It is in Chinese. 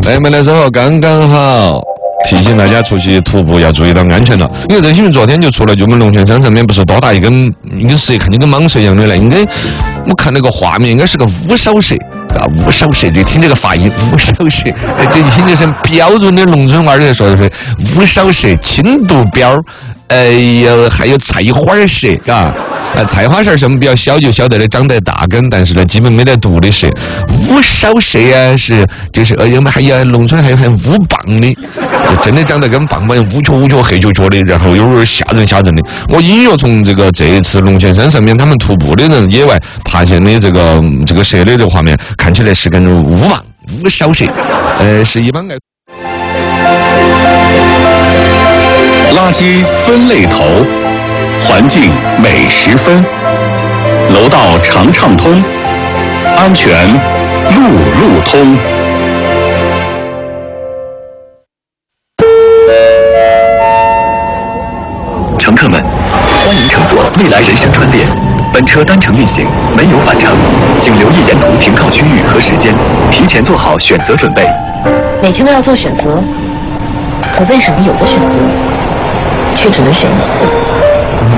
来门的时候刚刚好。提醒大家出去徒步要注意到安全了。因为这新闻昨天就出来，就我们龙泉山上面不是多大一根蛇，看就跟蟒蛇一样的嘞。应该我看那个画面，应该是个乌梢蛇啊，乌梢蛇。就听这个发音，乌梢蛇，这一听就是标准的农村话儿说的是乌梢蛇、青肚标，还有菜花蛇，啊。菜花蛇是我们比较小就晓得的，长得大根，但是呢，基本没得毒的蛇。乌梢蛇啊，就是我们还有农村还有乌棒的，真的长得跟棒棒乌黢黑黢黢的，然后有点吓人的。我隐约从这一次龙泉山上面他们徒步的人野外爬现的这个蛇类的画面，看起来是根乌棒乌梢蛇，是一般垃圾分类头。环境每10分，楼道常畅通，安全路通。乘客们，欢迎乘坐未来人生专列。本车单程运行，没有返程，请留意沿途停靠区域和时间，提前做好选择准备。 每天都要做选择，可为什么有的选择却只能选一次？